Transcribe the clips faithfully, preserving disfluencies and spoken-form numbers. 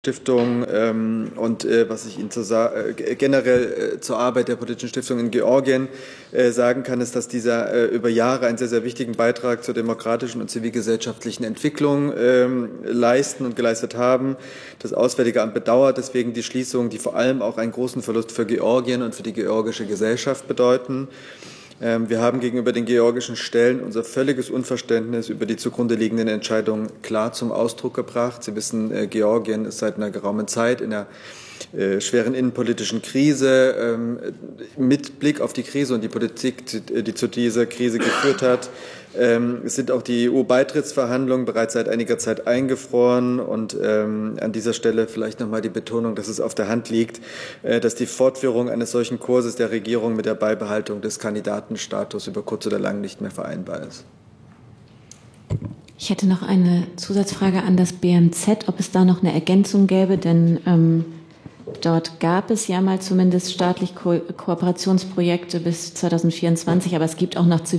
Stiftung ähm, und äh, was ich Ihnen zu äh, generell äh, zur Arbeit der politischen Stiftung in Georgien äh, sagen kann, ist, dass dieser äh, über Jahre einen sehr, sehr wichtigen Beitrag zur demokratischen und zivilgesellschaftlichen Entwicklung ähm, leisten und geleistet haben. Das Auswärtige Amt bedauert deswegen die Schließung, die vor allem auch einen großen Verlust für Georgien und für die georgische Gesellschaft bedeuten. Wir haben gegenüber den georgischen Stellen unser völliges Unverständnis über die zugrunde liegenden Entscheidungen klar zum Ausdruck gebracht. Sie wissen, Georgien ist seit einer geraumen Zeit in einer schweren innenpolitischen Krise. Mit Blick auf die Krise und die Politik, die zu dieser Krise geführt hat, sind auch die E U-Beitrittsverhandlungen bereits seit einiger Zeit eingefroren. Und an dieser Stelle vielleicht noch mal die Betonung, dass es auf der Hand liegt, dass die Fortführung eines solchen Kurses der Regierung mit der Beibehaltung des Kandidatenstatus über kurz oder lang nicht mehr vereinbar ist. Ich hätte noch eine Zusatzfrage an das B M Z, ob es da noch eine Ergänzung gäbe, denn ähm, dort gab es ja mal zumindest staatlich Ko- Kooperationsprojekte bis zweitausendvierundzwanzig, aber es gibt auch noch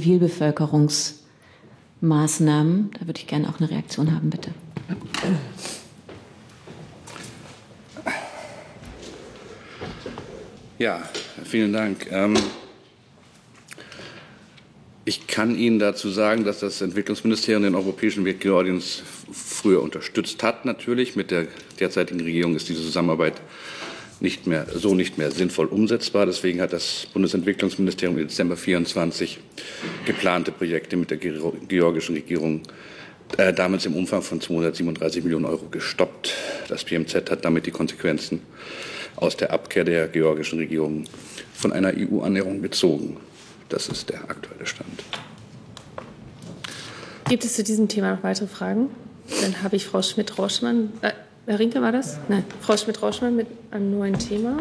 Zivilbevölkerungsmaßnahmen. Da würde ich gerne auch eine Reaktion haben, bitte. Ja, vielen Dank. Ähm Ich kann Ihnen dazu sagen, dass das Entwicklungsministerium den europäischen Weg Georgiens früher unterstützt hat. Natürlich, mit der derzeitigen Regierung ist diese Zusammenarbeit nicht mehr, so nicht mehr sinnvoll umsetzbar. Deswegen hat das Bundesentwicklungsministerium im Dezember zweitausendvierundzwanzig geplante Projekte mit der georgischen Regierung äh, damals im Umfang von zweihundertsiebenunddreißig Millionen Euro gestoppt. Das B M Z hat damit die Konsequenzen aus der Abkehr der georgischen Regierung von einer E U-Annäherung gezogen. Das ist der aktuelle Stand. Gibt es zu diesem Thema noch weitere Fragen? Dann habe ich Frau Schmidt-Rauschmann. Äh, Herr Rinke war das? Nein, Frau Schmidt-Rauschmann mit einem neuen Thema.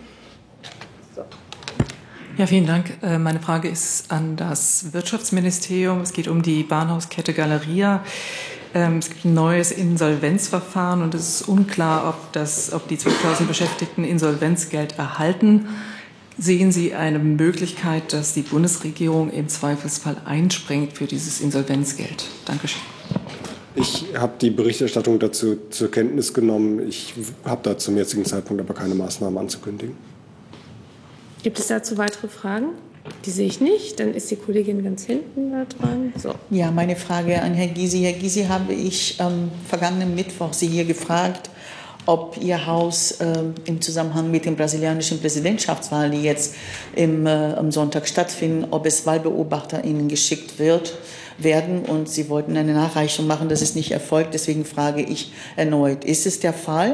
So. Ja, vielen Dank. Meine Frage ist an das Wirtschaftsministerium. Es geht um die Bahnhofskette Galeria. Es gibt ein neues Insolvenzverfahren und es ist unklar, ob, das, ob die zwölftausend Beschäftigten Insolvenzgeld erhalten. Sehen Sie eine Möglichkeit, dass die Bundesregierung im Zweifelsfall einspringt für dieses Insolvenzgeld? Dankeschön. Ich habe die Berichterstattung dazu zur Kenntnis genommen. Ich habe da zum jetzigen Zeitpunkt aber keine Maßnahmen anzukündigen. Gibt es dazu weitere Fragen? Die sehe ich nicht. Dann ist die Kollegin ganz hinten da dran. So. Ja, meine Frage an Herrn Gysi. Herr Gysi, habe ich am vergangenen Mittwoch Sie hier gefragt, ob Ihr Haus äh, im Zusammenhang mit den brasilianischen Präsidentschaftswahlen, die jetzt im, äh, am Sonntag stattfinden, ob es WahlbeobachterInnen geschickt wird, werden. Und Sie wollten eine Nachreichung machen, das ist nicht erfolgt. Deswegen frage ich erneut, ist es der Fall?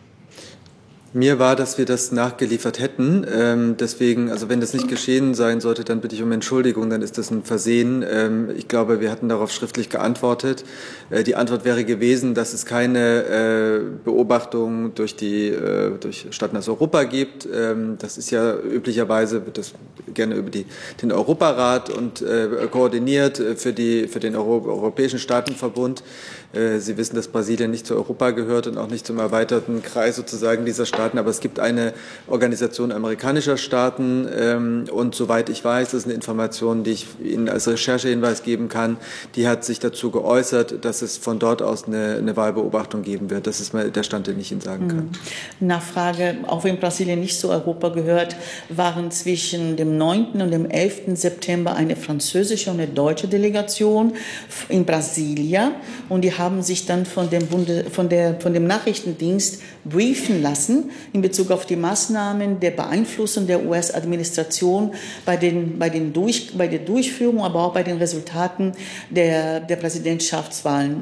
Mir war, dass wir das nachgeliefert hätten. Ähm, deswegen, also wenn das nicht geschehen sein sollte, dann bitte ich um Entschuldigung, dann ist das ein Versehen. Ähm, ich glaube, wir hatten darauf schriftlich geantwortet. Äh, die Antwort wäre gewesen, dass es keine äh, Beobachtung durch die äh, durch Stadtnetz Europa gibt. Ähm, das ist ja üblicherweise, wird das gerne über die, den Europarat und äh, koordiniert äh, für, die, für den Euro, Europäischen Staatenverbund. Äh, Sie wissen, dass Brasilien nicht zu Europa gehört und auch nicht zum erweiterten Kreis sozusagen dieser Staaten, aber es gibt eine Organisation amerikanischer Staaten ähm, und soweit ich weiß, das ist eine Information, die ich Ihnen als Recherchehinweis geben kann, die hat sich dazu geäußert, dass es von dort aus eine, eine Wahlbeobachtung geben wird. Das ist mal der Stand, den ich Ihnen sagen kann. Nachfrage, auch wenn Brasilien nicht zu Europa gehört, waren zwischen dem neunten und dem elften September eine französische und eine deutsche Delegation in Brasilia und die haben sich dann von dem, Bunde, von der, von dem Nachrichtendienst briefen lassen in Bezug auf die Maßnahmen der Beeinflussung der U S-Administration bei, den, bei, den Durch, bei der Durchführung, aber auch bei den Resultaten der, der Präsidentschaftswahlen.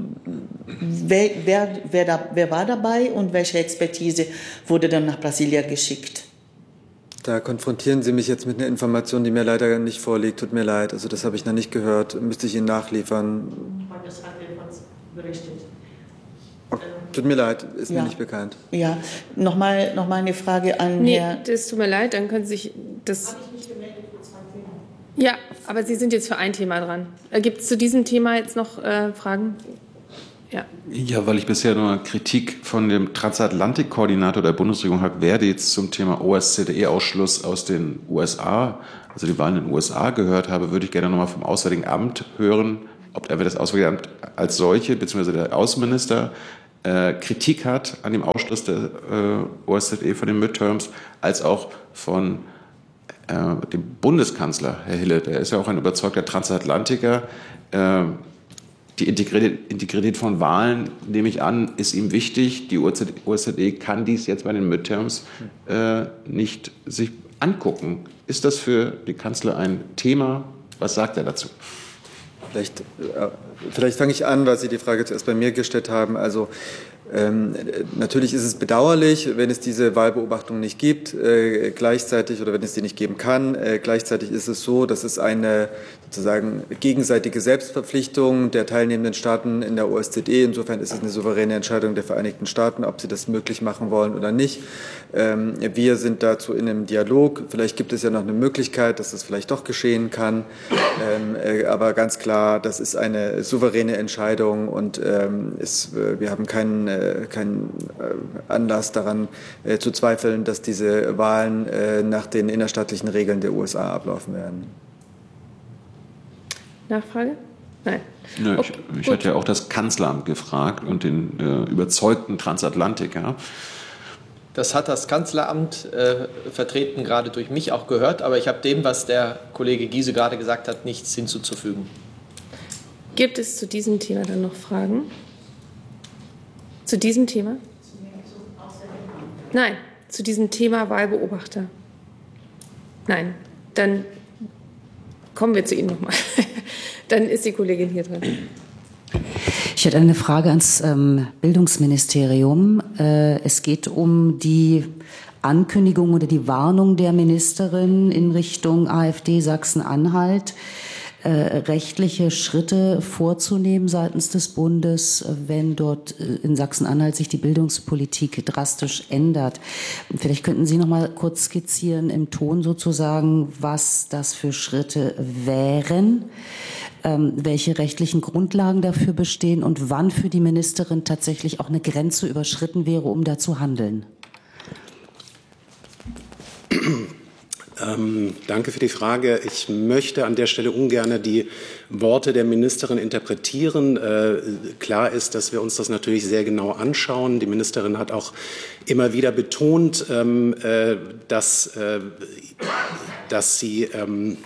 Wer, wer, wer, da, wer war dabei und welche Expertise wurde dann nach Brasilien geschickt? Da konfrontieren Sie mich jetzt mit einer Information, die mir leider nicht vorliegt. Tut mir leid. Also das habe ich noch nicht gehört. Müsste ich Ihnen nachliefern. Das hat er berichtet. Okay. Tut mir leid, ist ja. mir nicht bekannt. Ja, nochmal noch mal eine Frage an nee, Herrn... das tut mir leid, dann können Sie sich... Das habe ich mich gemeldet für zwei Themen. Ja, aber Sie sind jetzt für ein Thema dran. Gibt es zu diesem Thema jetzt noch äh, Fragen? Ja. ja, weil ich bisher nur Kritik von dem Transatlantik-Koordinator der Bundesregierung habe, werde jetzt zum Thema O S Z E ausschluss aus den U S A, also die Wahlen in den U S A gehört habe, würde ich gerne nochmal vom Auswärtigen Amt hören, ob das Auswärtige Amt als solche, beziehungsweise der Außenminister, äh, Kritik hat an dem Ausschluss der äh, O S Z E von den Midterms, als auch von äh, dem Bundeskanzler, Herr Hille. Der ist ja auch ein überzeugter Transatlantiker. Äh, die Integrität, Integrität von Wahlen, nehme ich an, ist ihm wichtig. Die O S Z E kann dies jetzt bei den Midterms äh, nicht sich angucken. Ist das für den Kanzler ein Thema? Was sagt er dazu? Vielleicht, äh, vielleicht fange ich an, weil Sie die Frage zuerst bei mir gestellt haben. Also ähm, natürlich ist es bedauerlich, wenn es diese Wahlbeobachtung nicht gibt, äh, gleichzeitig oder wenn es die nicht geben kann. Äh, gleichzeitig ist es so, dass es eine sozusagen gegenseitige Selbstverpflichtung der teilnehmenden Staaten in der O S Z E. Insofern ist es eine souveräne Entscheidung der Vereinigten Staaten, ob sie das möglich machen wollen oder nicht. Ähm, wir sind dazu in einem Dialog. Vielleicht gibt es ja noch eine Möglichkeit, dass das vielleicht doch geschehen kann. Ähm, äh, aber ganz klar, das ist eine souveräne Entscheidung und ähm, ist, äh, wir haben keinen, äh, keinen äh, Anlass daran äh, zu zweifeln, dass diese Wahlen äh, nach den innerstaatlichen Regeln der U S A ablaufen werden. Nachfrage? Nein. Nö, okay, ich ich hatte ja auch das Kanzleramt gefragt und den äh, überzeugten Transatlantiker. Das hat das Kanzleramt äh, vertreten, gerade durch mich auch gehört. Aber ich habe dem, was der Kollege Giese gerade gesagt hat, nichts hinzuzufügen. Gibt es zu diesem Thema dann noch Fragen? Zu diesem Thema? Nein, zu diesem Thema Wahlbeobachter. Nein, dann kommen wir zu Ihnen nochmal. Dann ist die Kollegin hier dran. Ich hätte eine Frage ans ähm, Bildungsministerium. Äh, es geht um die Ankündigung oder die Warnung der Ministerin in Richtung AfD Sachsen-Anhalt, äh, rechtliche Schritte vorzunehmen seitens des Bundes, wenn dort äh, in Sachsen-Anhalt sich die Bildungspolitik drastisch ändert. Vielleicht könnten Sie noch mal kurz skizzieren im Ton sozusagen, was das für Schritte wären, ähm, welche rechtlichen Grundlagen dafür bestehen und wann für die Ministerin tatsächlich auch eine Grenze überschritten wäre, um da zu handeln. Ähm, danke für die Frage. Ich möchte an der Stelle ungern die Worte der Ministerin interpretieren. Äh, klar ist, dass wir uns das natürlich sehr genau anschauen. Die Ministerin hat auch immer wieder betont, ähm, äh, dass, äh, dass sie ähm,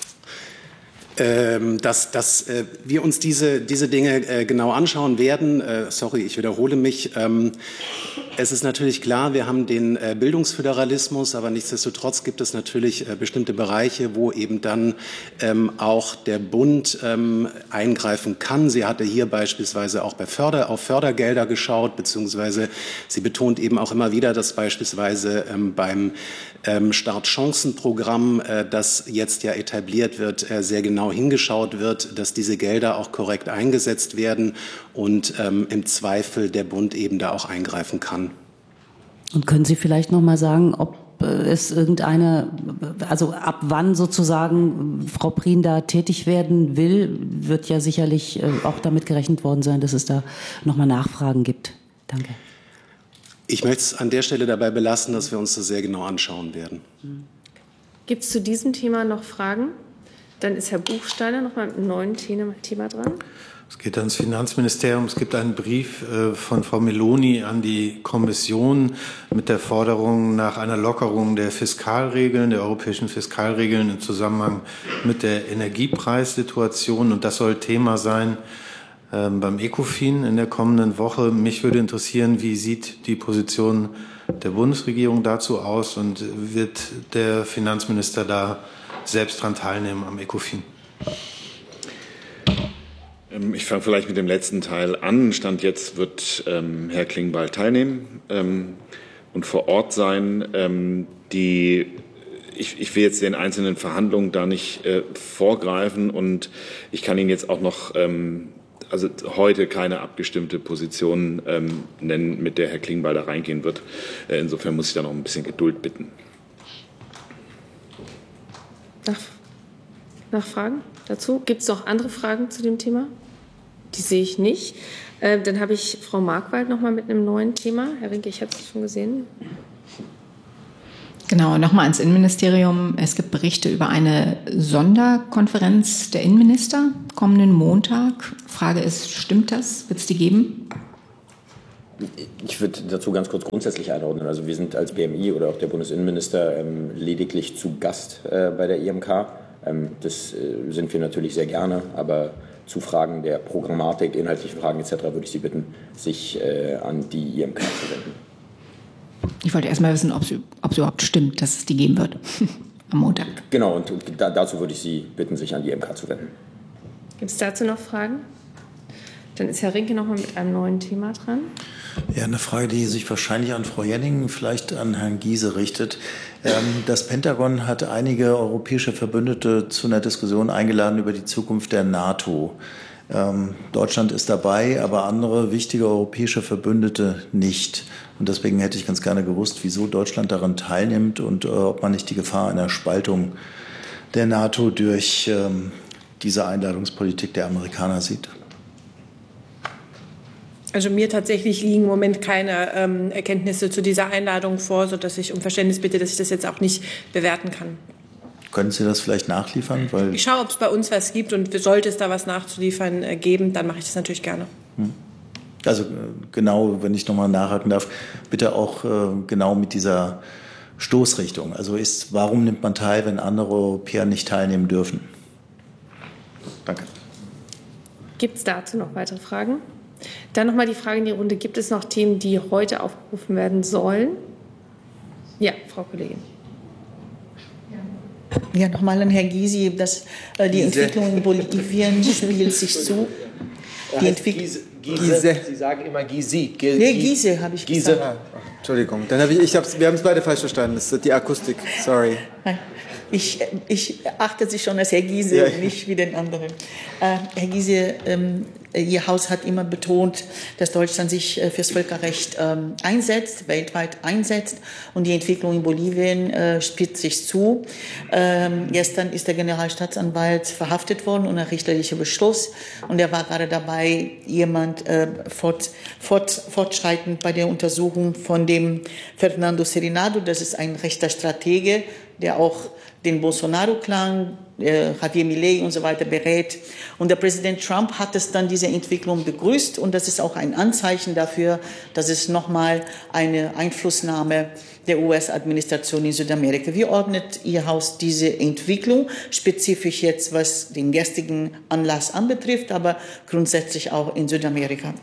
Ähm, dass, dass äh, wir uns diese, diese Dinge äh, genau anschauen werden. Äh, sorry, ich wiederhole mich. Ähm, es ist natürlich klar, wir haben den äh, Bildungsföderalismus, aber nichtsdestotrotz gibt es natürlich äh, bestimmte Bereiche, wo eben dann ähm, auch der Bund ähm, eingreifen kann. Sie hatte hier beispielsweise auch bei Förder, auf Fördergelder geschaut, beziehungsweise sie betont eben auch immer wieder, dass beispielsweise ähm, beim ähm, Startchancenprogramm, äh, das jetzt ja etabliert wird, äh, sehr genau hingeschaut wird, dass diese Gelder auch korrekt eingesetzt werden und ähm, im Zweifel der Bund eben da auch eingreifen kann. Und können Sie vielleicht noch mal sagen, ob es irgendeine, also ab wann sozusagen Frau Prien da tätig werden will, wird ja sicherlich auch damit gerechnet worden sein, dass es da noch mal Nachfragen gibt. Danke. Ich möchte es an der Stelle dabei belassen, dass wir uns das sehr genau anschauen werden. Gibt es zu diesem Thema noch Fragen? Dann ist Herr Buchsteiner noch mal mit einem neuen Thema dran. Es geht ans Finanzministerium. Es gibt einen Brief von Frau Meloni an die Kommission mit der Forderung nach einer Lockerung der Fiskalregeln, der europäischen Fiskalregeln im Zusammenhang mit der Energiepreissituation. Und das soll Thema sein ähm, beim ECOFIN in der kommenden Woche. Mich würde interessieren, wie sieht die Position der Bundesregierung dazu aus und wird der Finanzminister da selbst daran teilnehmen am ECOFIN? Ich fange vielleicht mit dem letzten Teil an. Stand jetzt wird ähm, Herr Klingbeil teilnehmen ähm, und vor Ort sein. Ähm, die, ich, ich will jetzt den einzelnen Verhandlungen da nicht äh, vorgreifen und ich kann Ihnen jetzt auch noch ähm, also heute keine abgestimmte Position ähm, nennen, mit der Herr Klingbeil da reingehen wird. Äh, insofern muss ich da noch ein bisschen Geduld bitten. Nach, Nachfragen dazu? Gibt es noch andere Fragen zu dem Thema? Die sehe ich nicht. Äh, dann habe ich Frau Markwald noch mal mit einem neuen Thema. Herr Rinke, ich habe es schon gesehen. Genau, nochmal ans Innenministerium. Es gibt Berichte über eine Sonderkonferenz der Innenminister kommenden Montag. Frage ist, stimmt das? Wird es die geben? Ich würde dazu ganz kurz grundsätzlich einordnen. Also wir sind als B M I oder auch der Bundesinnenminister ähm, lediglich zu Gast äh, bei der I M K. Ähm, das äh, sind wir natürlich sehr gerne, aber zu Fragen der Programmatik, inhaltlichen Fragen et cetera würde ich Sie bitten, sich äh, an die I M K zu wenden. Ich wollte erst mal wissen, ob es überhaupt stimmt, dass es die geben wird am Montag. Genau, und, und da, dazu würde ich Sie bitten, sich an die I M K zu wenden. Gibt es dazu noch Fragen? Dann ist Herr Rinke noch mal mit einem neuen Thema dran. Ja, eine Frage, die sich wahrscheinlich an Frau Jenning, vielleicht an Herrn Giese richtet. Das Pentagon hat einige europäische Verbündete zu einer Diskussion eingeladen über die Zukunft der NATO. Deutschland ist dabei, aber andere wichtige europäische Verbündete nicht. Und deswegen hätte ich ganz gerne gewusst, wieso Deutschland daran teilnimmt und ob man nicht die Gefahr einer Spaltung der NATO durch diese Einladungspolitik der Amerikaner sieht. Also mir tatsächlich liegen im Moment keine ähm, Erkenntnisse zu dieser Einladung vor, sodass ich um Verständnis bitte, dass ich das jetzt auch nicht bewerten kann. Können Sie das vielleicht nachliefern? Weil Ich schaue, ob es bei uns was gibt und sollte es da was nachzuliefern äh, geben, dann mache ich das natürlich gerne. Also genau, wenn ich nochmal nachhaken darf, bitte auch äh, genau mit dieser Stoßrichtung. Also ist, warum nimmt man teil, wenn andere Europäer nicht teilnehmen dürfen? Danke. Gibt es dazu noch weitere Fragen? Dann noch mal die Frage in die Runde. Gibt es noch Themen, die heute aufgerufen werden sollen? Ja, Frau Kollegin. Ja, nochmal an Herrn Gysi, dass äh, die Entwicklung in Bolivien spielt sich zu. Die Entwicklung. Gysi. Sie sagen immer Gysi. G nee, Gysi habe ich Gysi. gesagt. Ah, Entschuldigung, dann habe ich, ich hab's, wir haben es beide falsch verstanden. Das ist die Akustik. Sorry. Ich, ich achte Sie schon als Herr Gysi ja. und nicht wie den anderen. Äh, Herr Gysi, ähm, Ihr Haus hat immer betont, dass Deutschland sich äh, fürs Völkerrecht ähm, einsetzt, weltweit einsetzt. Und die Entwicklung in Bolivien äh, spitzt sich zu. Ähm, gestern ist der Generalstaatsanwalt verhaftet worden unter richterlichem Beschluss. Und er war gerade dabei, jemand äh, fort, fort, fortschreitend bei der Untersuchung von dem Fernando Serenado. Das ist ein rechter Stratege, der auch den Bolsonaro-Clan, äh, Javier Milei und so weiter berät. Und der Präsident Trump hat es dann diese Entwicklung begrüßt. Und das ist auch ein Anzeichen dafür, dass es nochmal eine Einflussnahme der U S-Administration in Südamerika. Wie ordnet Ihr Haus diese Entwicklung, spezifisch jetzt, was den gestrigen Anlass anbetrifft, aber grundsätzlich auch in Südamerika?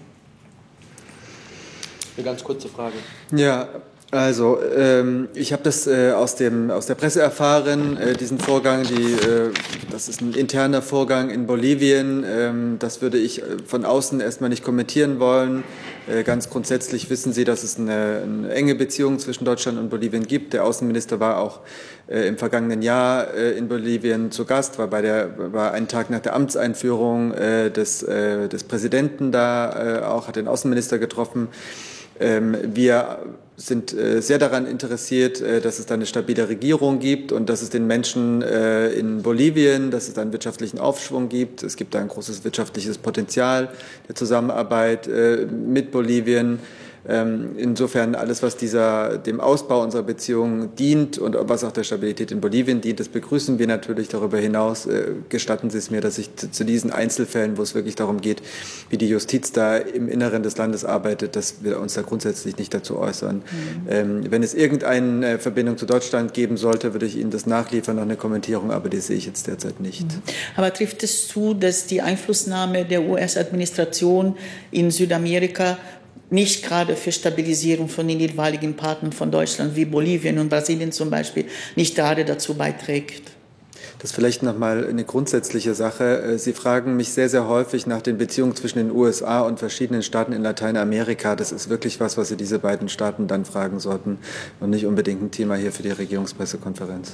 Eine ganz kurze Frage. Ja, also ähm, ich habe das äh, aus, dem, aus der Presse erfahren, äh, diesen Vorgang, die, äh, das ist ein interner Vorgang in Bolivien, ähm, das würde ich von außen erstmal nicht kommentieren wollen. Äh, ganz grundsätzlich wissen Sie, dass es eine, eine enge Beziehung zwischen Deutschland und Bolivien gibt. Der Außenminister war auch äh, im vergangenen Jahr äh, in Bolivien zu Gast, war, bei der, war einen Tag nach der Amtseinführung äh, des, äh, des Präsidenten da, äh, auch hat den Außenminister getroffen. Ähm, wir sind äh, sehr daran interessiert, äh, dass es da eine stabile Regierung gibt und dass es den Menschen äh, in Bolivien, dass es da einen wirtschaftlichen Aufschwung gibt. Es gibt da ein großes wirtschaftliches Potenzial der Zusammenarbeit äh, mit Bolivien. Ähm, insofern alles, was dieser, dem Ausbau unserer Beziehungen dient und was auch der Stabilität in Bolivien dient, das begrüßen wir natürlich. Darüber hinaus äh, gestatten Sie es mir, dass ich zu, zu diesen Einzelfällen, wo es wirklich darum geht, wie die Justiz da im Inneren des Landes arbeitet, dass wir uns da grundsätzlich nicht dazu äußern. Mhm. Ähm, wenn es irgendeine Verbindung zu Deutschland geben sollte, würde ich Ihnen das nachliefern, noch eine Kommentierung, aber die sehe ich jetzt derzeit nicht. Mhm. Aber trifft es zu, dass die Einflussnahme der U S-Administration in Südamerika nicht gerade für Stabilisierung von den jeweiligen Partnern von Deutschland wie Bolivien und Brasilien zum Beispiel nicht gerade dazu beiträgt? Das ist vielleicht noch mal eine grundsätzliche Sache. Sie fragen mich sehr, sehr häufig nach den Beziehungen zwischen den U S A und verschiedenen Staaten in Lateinamerika. Das ist wirklich was, was Sie diese beiden Staaten dann fragen sollten und nicht unbedingt ein Thema hier für die Regierungspressekonferenz.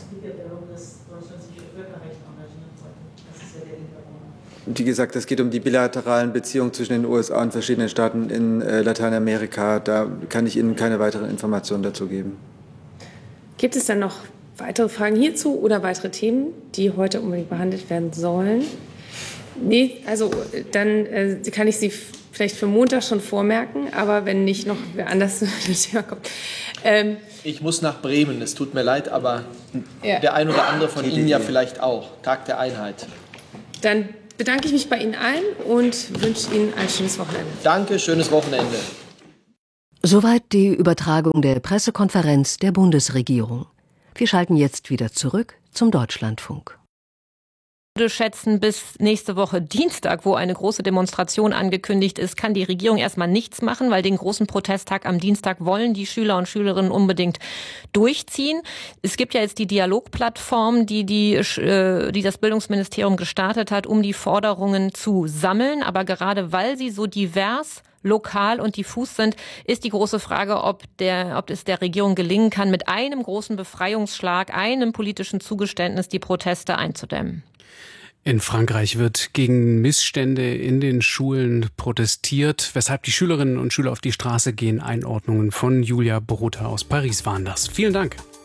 Wie gesagt, es geht um die bilateralen Beziehungen zwischen den U S A und verschiedenen Staaten in äh, Lateinamerika. Da kann ich Ihnen keine weiteren Informationen dazu geben. Gibt es dann noch weitere Fragen hierzu oder weitere Themen, die heute unbedingt behandelt werden sollen? Nee, also dann äh, kann ich Sie vielleicht für Montag schon vormerken, aber wenn nicht noch wer anders zu dem Thema kommt. Ähm, ich muss nach Bremen, es tut mir leid, aber ja. der ein oder andere von Ihnen ja vielleicht auch. Tag der Einheit. Dann bedanke ich mich bei Ihnen allen und wünsche Ihnen ein schönes Wochenende. Danke, schönes Wochenende. Soweit die Übertragung der Pressekonferenz der Bundesregierung. Wir schalten jetzt wieder zurück zum Deutschlandfunk. Schätzen, bis nächste Woche Dienstag, wo eine große Demonstration angekündigt ist, kann die Regierung erstmal nichts machen, weil den großen Protesttag am Dienstag wollen die Schüler und Schülerinnen unbedingt durchziehen. Es gibt ja jetzt die Dialogplattform, die, die, die das Bildungsministerium gestartet hat, um die Forderungen zu sammeln. Aber gerade weil sie so divers, lokal und diffus sind, ist die große Frage, ob, der, ob es der Regierung gelingen kann, mit einem großen Befreiungsschlag, einem politischen Zugeständnis die Proteste einzudämmen. In Frankreich wird gegen Missstände in den Schulen protestiert, weshalb die Schülerinnen und Schüler auf die Straße gehen. Einordnungen von Julia Brother aus Paris waren das. Vielen Dank.